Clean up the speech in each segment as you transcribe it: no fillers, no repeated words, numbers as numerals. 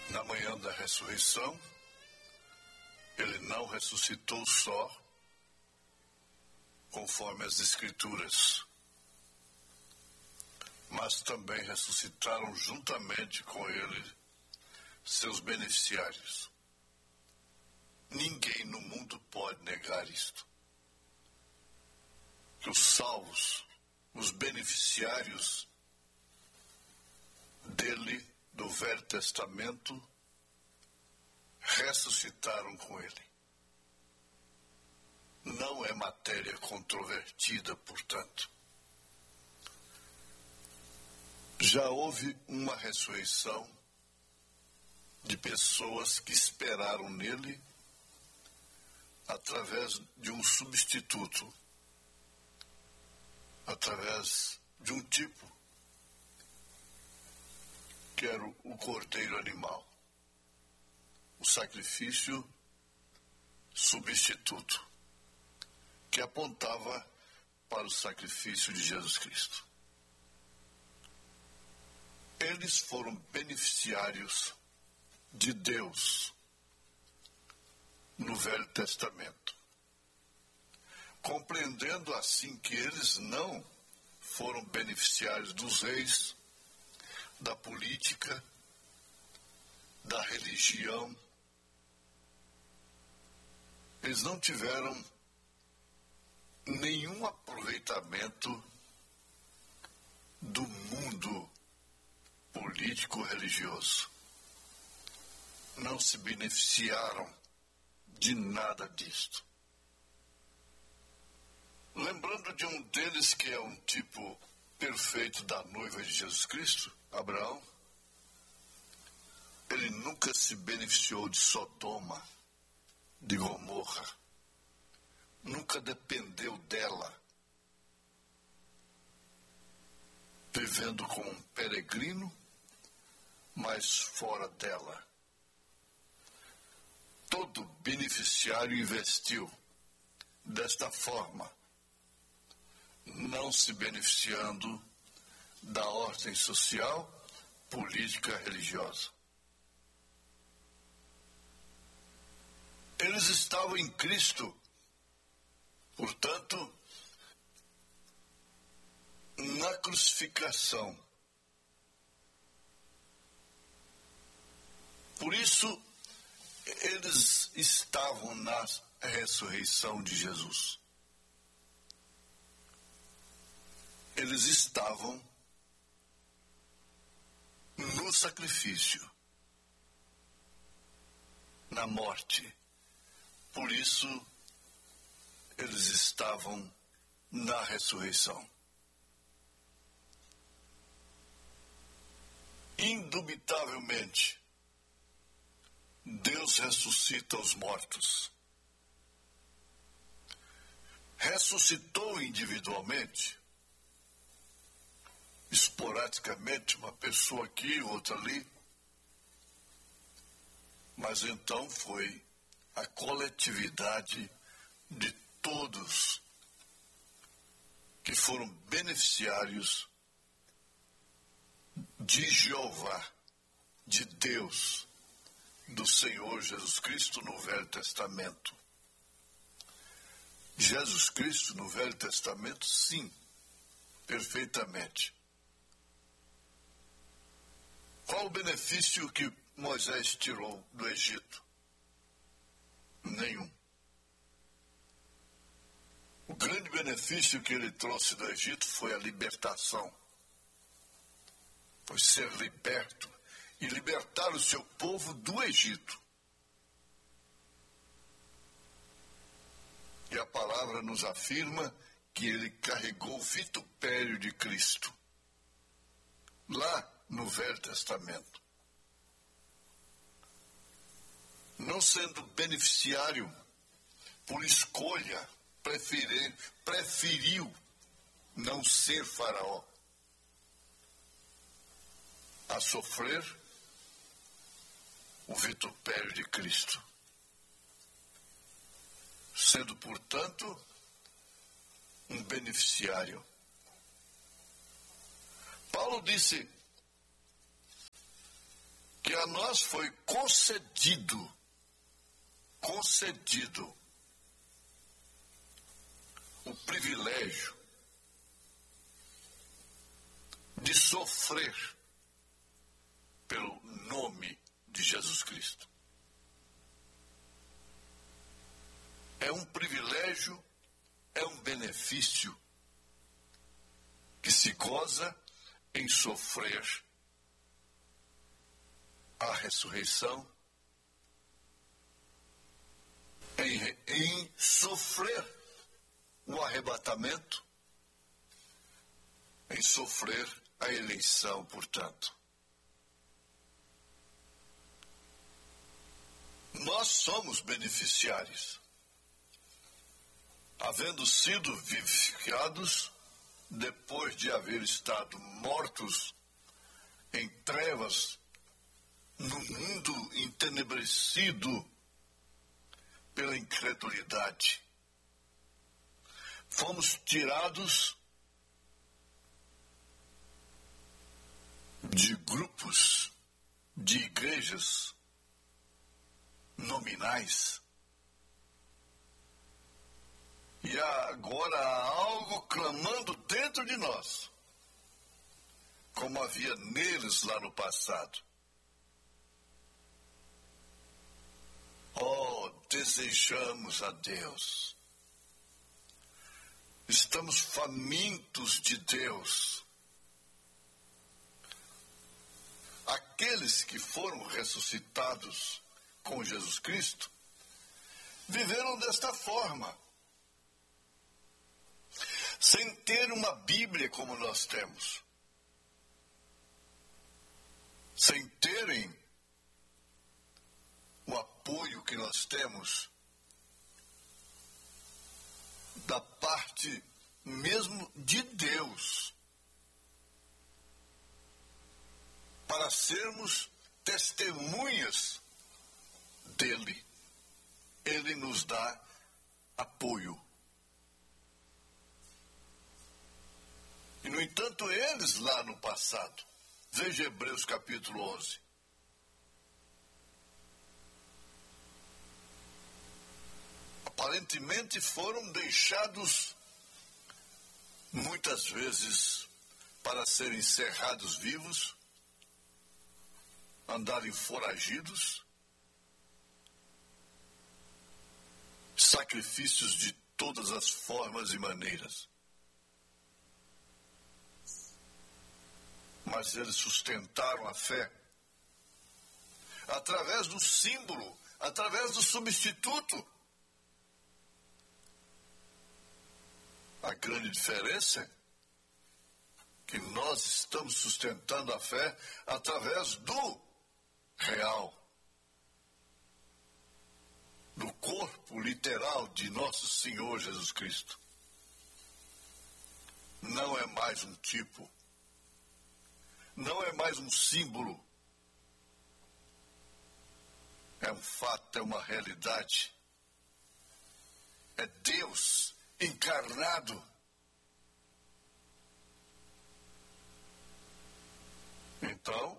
Na manhã da ressurreição, ele não ressuscitou só, conforme as Escrituras, mas também ressuscitaram juntamente com ele seus beneficiários. Ninguém no mundo pode negar isto. Que os salvos, os beneficiários dele, do Velho Testamento, ressuscitaram com ele. Não é matéria controvertida, portanto. Já houve uma ressurreição de pessoas que esperaram nele através de um substituto, através de um tipo, que era o cordeiro animal, o sacrifício substituto, que apontava para o sacrifício de Jesus Cristo. Eles foram beneficiários de Deus no Velho Testamento, compreendendo assim que eles não foram beneficiários dos reis, da política, da religião. Eles não tiveram nenhum aproveitamento do mundo político-religioso. Não se beneficiaram de nada disto. Lembrando de um deles que é um tipo perfeito da noiva de Jesus Cristo, Abraão, ele nunca se beneficiou de Sodoma, de Gomorra, nunca dependeu dela, vivendo como um peregrino, mas fora dela. Todo beneficiário investiu desta forma, não se beneficiando da ordem social, política, religiosa. Eles estavam em Cristo, portanto, na crucificação. Por isso, eles estavam na ressurreição de Jesus. Eles estavam no sacrifício, na morte. Por isso, eles estavam na ressurreição. Indubitavelmente, Deus ressuscita os mortos. Ressuscitou individualmente, esporadicamente, uma pessoa aqui, outra ali. Mas então foi a coletividade de todos que foram beneficiários de Jeová, de Deus, do Senhor Jesus Cristo no Velho Testamento. Jesus Cristo no Velho Testamento, sim, perfeitamente. Qual o benefício que Moisés tirou do Egito? Nenhum. O grande benefício que ele trouxe do Egito foi a libertação. Foi ser liberto e libertar o seu povo do Egito. E a palavra nos afirma que ele carregou o vitupério de Cristo, lá no Velho Testamento. Não sendo beneficiário por escolha, preferiu não ser faraó a sofrer o vitupério de Cristo. Sendo, portanto, um beneficiário. Paulo disse que a a nós foi concedido o privilégio de sofrer pelo nome de Jesus Cristo. É um privilégio, é um benefício que se goza em sofrer a ressurreição, em sofrer o arrebatamento, em sofrer a eleição, portanto. Nós somos beneficiários, havendo sido vivificados depois de haver estado mortos em trevas, no mundo entenebrecido pela incredulidade. Fomos tirados de grupos, de igrejas nominais. E agora há algo clamando dentro de nós, como havia neles lá no passado. Oh, desejamos a Deus. Estamos famintos de Deus. Aqueles que foram ressuscitados com Jesus Cristo viveram desta forma, sem ter uma Bíblia como nós temos, sem terem o apoio que nós temos da parte mesmo de Deus, para sermos testemunhas dele. Ele nos dá apoio. E, no entanto, eles lá no passado, veja Hebreus capítulo 11, aparentemente foram deixados muitas vezes para serem cerrados vivos, andarem foragidos, sacrifícios de todas as formas e maneiras. Mas eles sustentaram a fé através do símbolo, através do substituto. A grande diferença é que nós estamos sustentando a fé através do real, do corpo literal de nosso Senhor Jesus Cristo. Não é mais um tipo, não é mais um símbolo, é um fato, é uma realidade. É Deus encarnado. Então,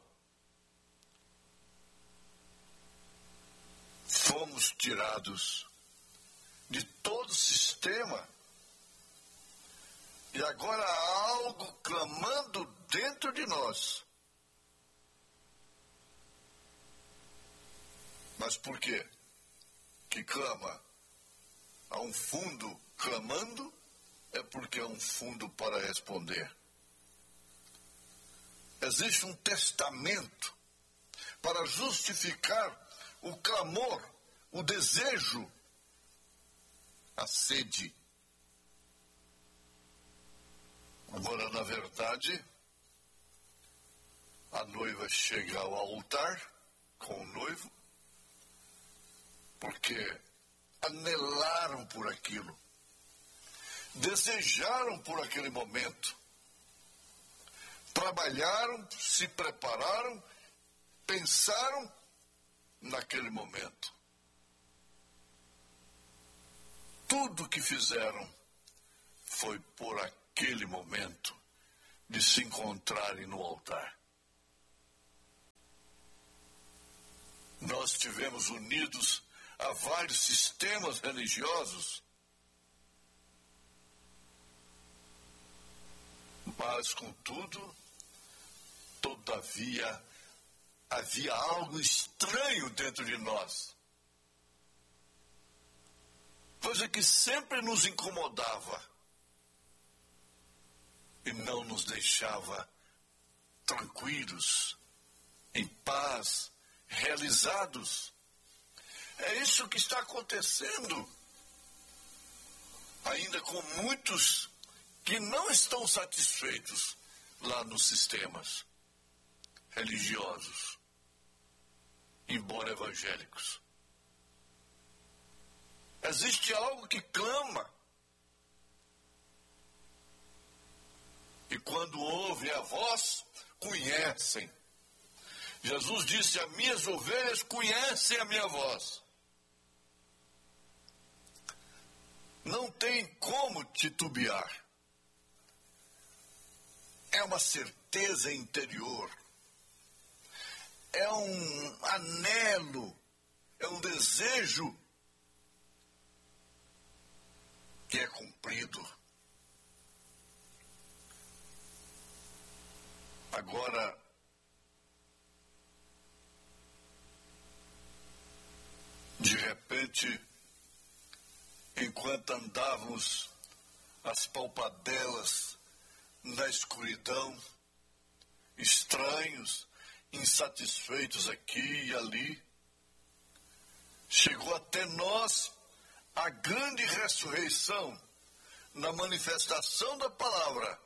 fomos tirados de todo o sistema e agora há algo clamando dentro de nós. Mas por quê que clama? Há um fundo clamando, é porque há um fundo para responder. Existe um testamento para justificar o clamor, o desejo, a sede. Agora, na verdade, a noiva chega ao altar com o noivo, porque anelaram por aquilo, desejaram por aquele momento, trabalharam, se prepararam, pensaram naquele momento. Tudo que fizeram foi por aquele momento de se encontrarem no altar. estivemos unidos a vários sistemas religiosos, mas, contudo, todavia, havia algo estranho dentro de nós, coisa que sempre nos incomodava e não nos deixava tranquilos, em paz, realizados. É isso que está acontecendo, ainda com muitos que não estão satisfeitos lá nos sistemas religiosos, embora evangélicos. Existe algo que clama, e quando ouvem a voz, conhecem. Jesus disse: as minhas ovelhas conhecem a minha voz. Não tem como titubear. É uma certeza interior. É um anelo, é um desejo que é cumprido. Agora, de repente, enquanto andávamos às palpadelas na escuridão, estranhos, insatisfeitos aqui e ali, chegou até nós a grande ressurreição na manifestação da palavra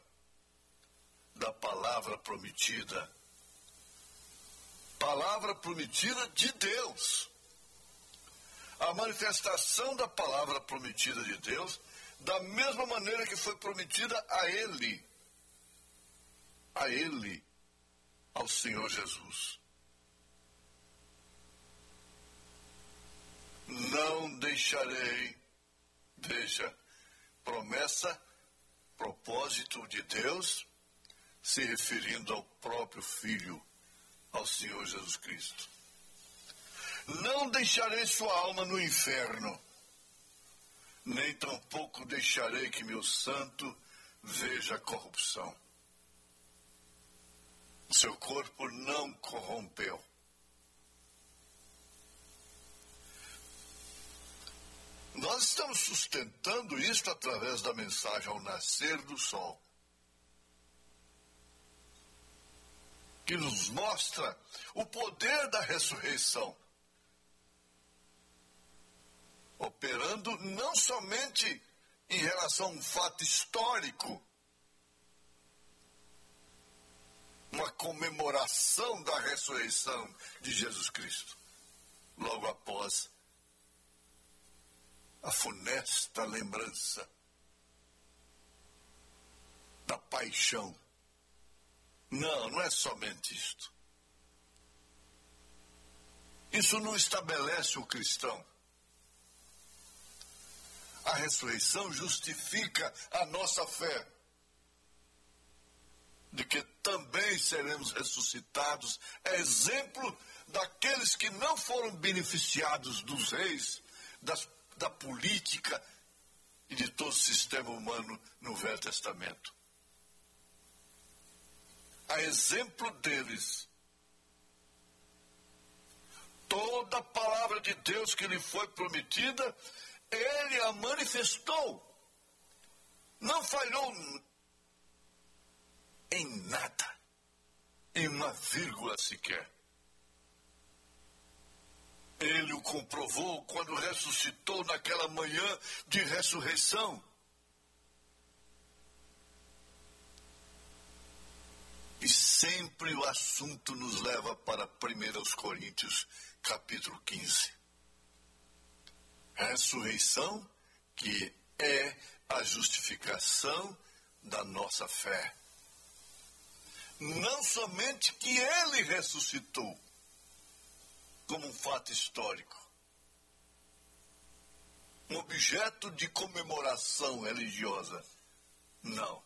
prometida. Palavra prometida de Deus. A manifestação da palavra prometida de Deus, da mesma maneira que foi prometida a Ele, ao Senhor Jesus. Não deixarei, promessa, propósito de Deus, se referindo ao próprio Filho, ao Senhor Jesus Cristo. Não deixarei sua alma no inferno, nem tampouco deixarei que meu santo veja a corrupção. Seu corpo não corrompeu. Nós estamos sustentando isto através da mensagem ao nascer do sol, que nos mostra o poder da ressurreição, operando não somente em relação a um fato histórico, uma comemoração da ressurreição de Jesus Cristo, logo após a funesta lembrança da paixão. Não é somente isto. Isso não estabelece o cristão. A ressurreição justifica a nossa fé de que também seremos ressuscitados. É exemplo daqueles que não foram beneficiados dos reis, da política e de todo o sistema humano no Velho Testamento. A exemplo deles, toda a palavra de Deus que lhe foi prometida, ele a manifestou. Não falhou em nada, em uma vírgula sequer. Ele o comprovou quando ressuscitou naquela manhã de ressurreição. E sempre o assunto nos leva para 1 Coríntios, capítulo 15. Ressurreição, que é a justificação da nossa fé. Não somente que ele ressuscitou, como um fato histórico, um objeto de comemoração religiosa. Não.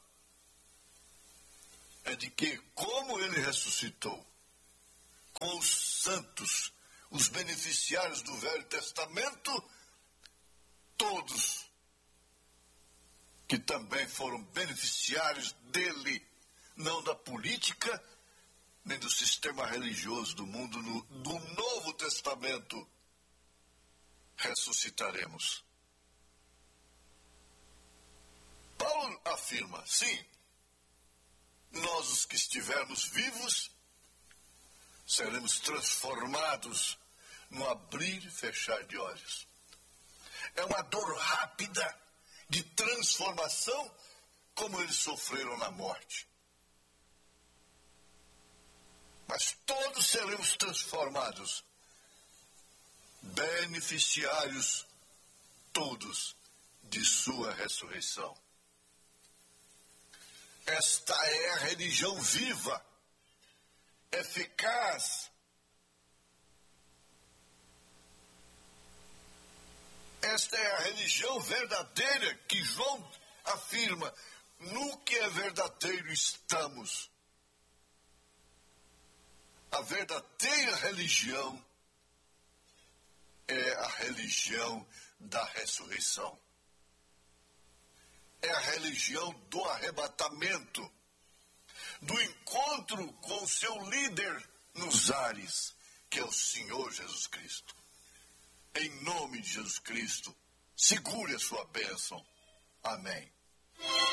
É de que, como ele ressuscitou, com os santos, os beneficiários do Velho Testamento, todos que também foram beneficiários dele, não da política, nem do sistema religioso do mundo, do Novo Testamento, ressuscitaremos. Paulo afirma, sim, nós os que estivermos vivos, seremos transformados no abrir e fechar de olhos. É uma dor rápida de transformação, como eles sofreram na morte. Mas todos seremos transformados, beneficiários todos de sua ressurreição. Esta é a religião viva, eficaz. Esta é a religião verdadeira que João afirma, no que é verdadeiro estamos. A verdadeira religião é a religião da ressurreição. É a religião do arrebatamento, do encontro com o seu líder nos ares, que é o Senhor Jesus Cristo. Em nome de Jesus Cristo, segure a sua bênção. Amém.